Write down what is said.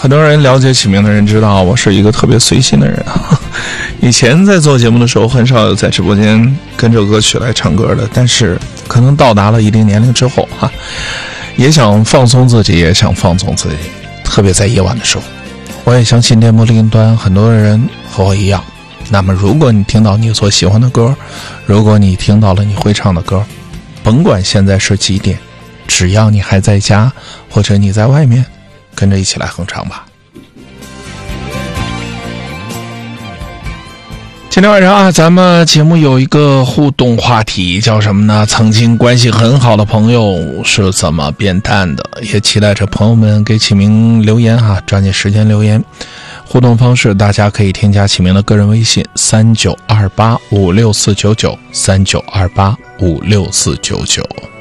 很多人了解启明的人知道我是一个特别随心的人以前在做节目的时候很少有在直播间跟着歌曲来唱歌的，但是可能到达了一定年龄之后也想放松自己，也想放纵自己，特别在夜晚的时候。我也相信电波另一端很多人和我一样。那么如果你听到你所喜欢的歌，如果你听到了你会唱的歌，甭管现在是几点，只要你还在家或者你在外面，跟着一起来哼唱吧。今天晚上咱们节目有一个互动话题，叫什么呢？曾经关系很好的朋友是怎么变淡的？也期待着朋友们给启明留言抓紧时间留言。互动方式，大家可以添加启明的个人微信3928564499，3928564499。